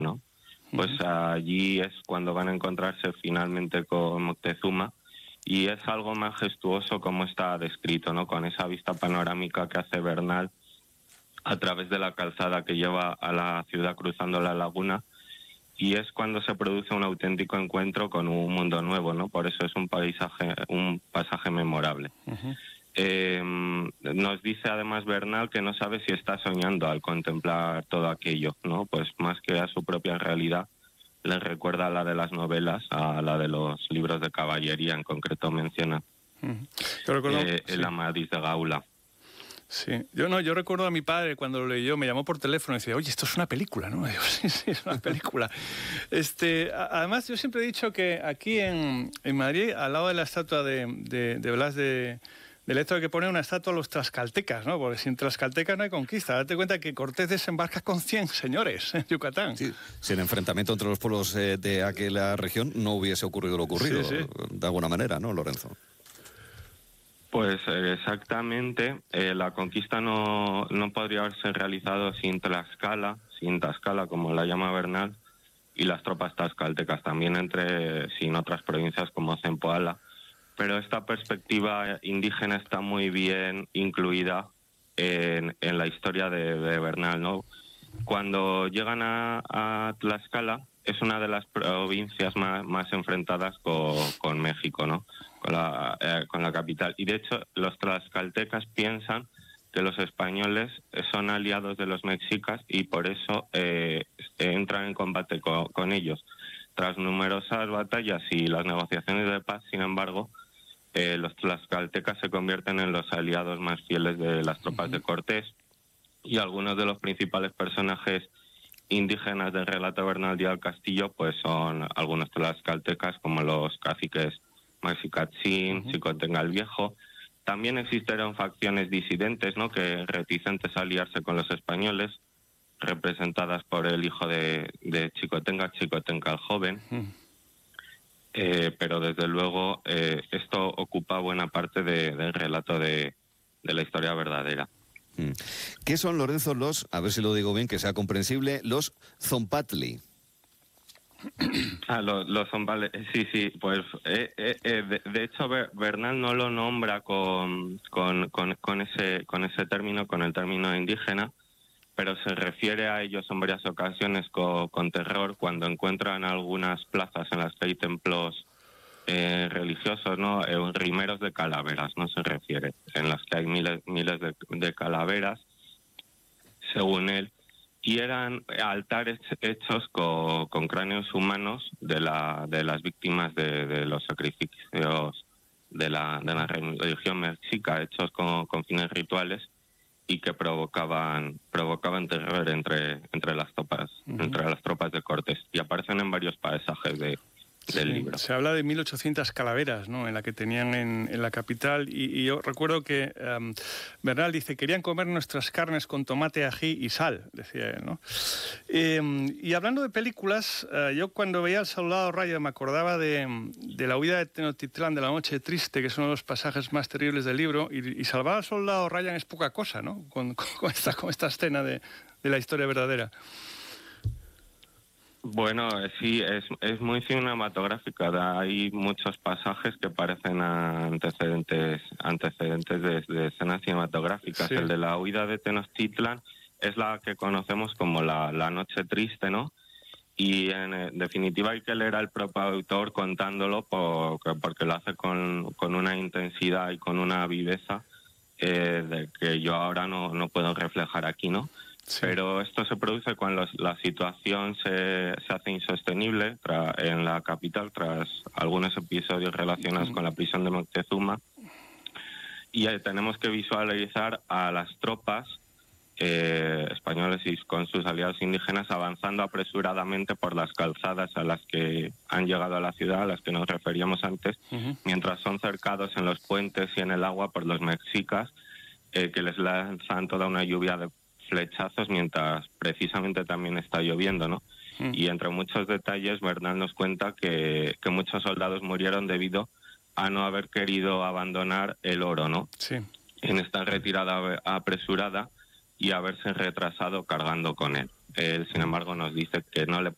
¿no? Pues allí es cuando van a encontrarse finalmente con Moctezuma, y es algo majestuoso como está descrito, ¿no? Con esa vista panorámica que hace Bernal a través de la calzada que lleva a la ciudad cruzando la laguna, y es cuando se produce un auténtico encuentro con un mundo nuevo, ¿no? Por eso es un pasaje memorable. Nos dice además Bernal que no sabe si está soñando al contemplar todo aquello, ¿no? Pues más que a su propia realidad, le recuerda a la de las novelas, a la de los libros de caballería, en concreto menciona el Amadís de Gaula. Sí, yo recuerdo a mi padre cuando lo leyó, me llamó por teléfono y decía, oye, esto es una película, ¿no? Y digo, sí, es una película. Además, yo siempre he dicho que aquí en Madrid, al lado de la estatua de Blas de Lezo, hay que poner una estatua a los tlaxcaltecas, ¿no? Porque sin tlaxcaltecas no hay conquista. Date cuenta que Cortés desembarca con 100 señores en Yucatán. Sí, si el enfrentamiento entre los pueblos de aquella región no hubiese ocurrido lo ocurrido, de alguna manera, ¿no, Lorenzo? Pues exactamente, la conquista no podría haberse realizado sin Tlaxcala, como la llama Bernal, y las tropas tlaxcaltecas, también sin otras provincias como Zempoala. Pero esta perspectiva indígena está muy bien incluida en la historia de Bernal, ¿no? Cuando llegan a Tlaxcala, es una de las provincias más enfrentadas con México, ¿no? Con la capital. Y de hecho, los tlaxcaltecas piensan que los españoles son aliados de los mexicas y por eso entran en combate con ellos. Tras numerosas batallas y las negociaciones de paz, sin embargo, los tlaxcaltecas se convierten en los aliados más fieles de las tropas de Cortés, y algunos de los principales personajes indígenas del relato Bernal Díaz del Castillo pues son algunos tlaxcaltecas, como los caciques Maxicatzin, Xicotenga el Viejo. También existieron facciones disidentes, ¿no?, que reticentes a aliarse con los españoles, representadas por el hijo de Xicotenga el Joven. Pero desde luego esto ocupa buena parte del relato de la historia verdadera. ¿Qué son, Lorenzo, a ver si lo digo bien, que sea comprensible, los Zompatli? Los Zompatli, sí, pues de hecho Bernal no lo nombra con ese término, con el término indígena, pero se refiere a ellos en varias ocasiones con terror cuando encuentran algunas plazas en las que hay templos religiosos, ¿no? Rimeros de calaveras, no se refiere, en las que hay miles de calaveras, según él, y eran altares hechos con cráneos humanos de las víctimas de los sacrificios de la religión mexica, hechos con fines rituales, y que provocaban terror entre las tropas de Cortés, y aparecen en varios pasajes del libro. Se habla de 1800 calaveras, ¿no?, en la que tenían en la capital, y yo recuerdo que Bernal dice, querían comer nuestras carnes con tomate, ají y sal, decía él, ¿no? Y hablando de películas, yo cuando veía El Soldado Ryan me acordaba de la huida de Tenochtitlán, de la noche triste, que es uno de los pasajes más terribles del libro, y salvar al Soldado Ryan es poca cosa, ¿no?, con esta escena de la historia verdadera. Bueno, sí, es muy cinematográfica. Hay muchos pasajes que parecen antecedentes de escenas cinematográficas. Sí. El de la huida de Tenochtitlan es la que conocemos como la noche triste, ¿no? Y en definitiva hay que leer al propio autor contándolo porque lo hace con una intensidad y con una viveza de que yo ahora no puedo reflejar aquí, ¿no? Sí. Pero esto se produce cuando la situación se hace insostenible en la capital tras algunos episodios relacionados con la prisión de Moctezuma, y tenemos que visualizar a las tropas españoles y con sus aliados indígenas avanzando apresuradamente por las calzadas a las que han llegado a la ciudad, a las que nos referíamos antes, mientras son cercados en los puentes y en el agua por los mexicas, que les lanzan toda una lluvia de flechazos mientras precisamente también está lloviendo, ¿no? Y entre muchos detalles, Bernal nos cuenta que muchos soldados murieron debido a no haber querido abandonar el oro, ¿no? Sí. En esta retirada apresurada y haberse retrasado cargando con él. Él, sin embargo, nos dice que no le